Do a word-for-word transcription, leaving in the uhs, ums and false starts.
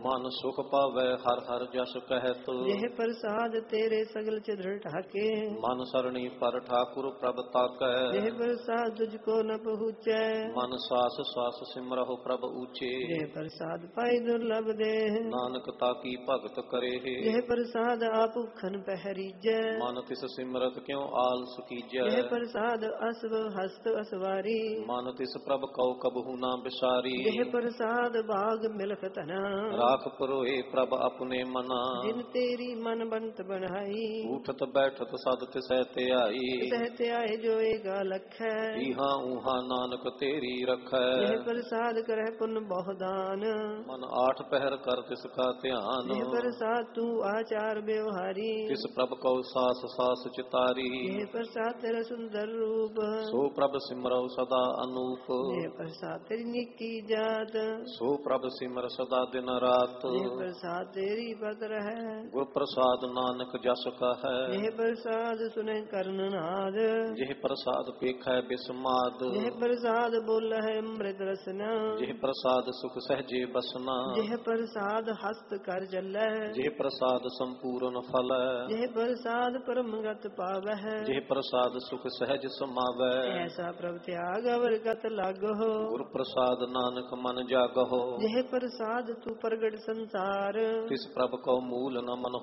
ਮਨ ਸੁਖ ਪਾਵੈ ਹਰ ਹਰ ਜਸ ਕਹਿਤ। ਜਿਹ ਪ੍ਰਸਾਦ ਤੇਰੇ ਸਗਲ ਚਿਦਰ ਢਾਕੇ। ਮਨ ਸਰਣੀ ਪਰ ਠਾਕੁਰ ਪ੍ਰਭ ਤਾਕੈ। ਜਿਹ ਪ੍ਰਸਾਦ ਤੁਝ ਕੋ ਨ ਪਹੁੰਚੈ। ਮਨ ਸਾਸ ਸਾਸ ਸਿਮਰਹੁ ਪ੍ਰਭ ਊਚੇ। ਜਿਹ ਪ੍ਰਸਾਦ ਪਾਈ ਦੁਰਲਭ ਦੇ। ਨਾਨਕ ਤਾਕੀ ਭਗਤ ਕਰੇ। ਜਿਹ ਪ੍ਰਸਾਦ ਆਪ ਭੁਖਨ ਪਹਿਰੀਜੈ। ਮਨ ਤਿਸ ਸਿਮਰਤ ਕਿਉ ਆਲਸ ਕੀਜੈ। ਜਿਹ ਪ੍ਰਸਾਦ ਅਸਵ ਹਸਤ ਅਸਵਾਰੀ। ਮਨ ਤਿਸ ਪ੍ਰਭ ਕਉ ਕਬਹੂ ਨਾ ਬਿਸਾਰੀ। ਜਿਹ ਪ੍ਰਸਾਦ ਬਾਗ ਮਿਲਖ ਧਨਾ। ਰਾਖ ਪਰੋਏ ਪ੍ਰਭ ਆਪਣੇ ਮਨਾ। ਜਿਨ ਤੇਰੀ ਮਨ ਬੰਤ ਬਣਾਈ। ਉਠਤ ਬੈਠਤ ਸਦ ਤਿਸੈ ਧਿਆਈ। ਤਿਸੈ ਧਿਆਏ ਜੋਏਗਾ ਲਖੈ। ਇਹਾਂ ਊਹਾਂ ਨਾਨਕ ਤੇਰੀ ਰਖੈ। ਜਿਹ ਪ੍ਰਸਾਦ ਕਰਹਿ ਪੁੰਨ ਬਹੁ ਦਾਨ। ਮਨ ਆਠ ਪਹਿਰ ਕਰ ਤਿਸ ਕਾ ਧਿਆਨ। ਜਿਹ ਪ੍ਰਸਾਦ ਤੂੰ ਆਚਾਰ ਬਿਵਹਾਰੀ। ਤਿਸ ਪ੍ਰਭ ਕਉ ਸਾਸ ਸਾਸ ਚਿਤਾਰੀ। ਜਿਹ ਪ੍ਰਸਾਦ ਤੇਰਾ ਸੁੰਦਰ ਰੂਪ। ਸੋ ਪ੍ਰਭ ਸਿਮਰਉ ਸਦਾ ਅਨੂਪ। ਜਿਹ ਪ੍ਰਸਾਦ ਤੇਰੀ ਨਿੱਕੀ ਜਾਤ। ਸੋ ਪ੍ਰਭ ਸਿਮਰ ਸਦਾ ਦਿਨ ਰਾਤ। ਜਿਹ ਪ੍ਰਸਾਦ ਤੇਰੀ ਪਤ ਰਹੈ। ਗੁਰ ਪ੍ਰਸਾਦ ਨਾਨਕ ਜਸ ਕਹੈ। ਜਿਹ ਪ੍ਰਸਾਦ ਸੁਨੈ ਕਰਨ ਨਾਦ। ਜਿਹ ਪ੍ਰਸਾਦ ਪੇਖੈ ਬਿਸਮਾਦ। ਜਿਹ ਪ੍ਰਸਾਦ ਬੋਲਹਿ ਅੰਮ੍ਰਿਤ ਰਸਨਾ। ਜਿਹ ਪ੍ਰਸਾਦ ਸੁਖ ਸਹਜੇ ਬਸਨਾ। ਜਿਹ ਪ੍ਰਸਾਦ ਹਸਤ ਕਰ ਚੱਲੈ। ਜਿਹ ਪ੍ਰਸਾਦ ਸੰਪੂਰਨ ਫਲੈ। ਜਿਹ ਪ੍ਰਸਾਦ ਪਰਮਗਤ ਪਾਵਹਿ। ਜਿਹ ਪ੍ਰਸਾਦ ਸੁਖ ਸਹਿਜ ਸਮਾਵੈ। ਐਸਾ ਪ੍ਰਭ ਤਿਆਗ ਅਵਰ ਗਤ ਲਾਗਹੁ। ਗੁਰ ਪ੍ਰਸਾਦ ਨਾਨਕ ਮਨ ਜਾਗਹੁ। ਜਿਹ ਪ੍ਰਸਾਦ ਤੂੰ ਪ੍ਰਗਟ ਸੰਸਾਰ। ਤਿਸ ਪ੍ਰਭ ਕਉ ਮੂਲ ਨ ਮਨਹੁ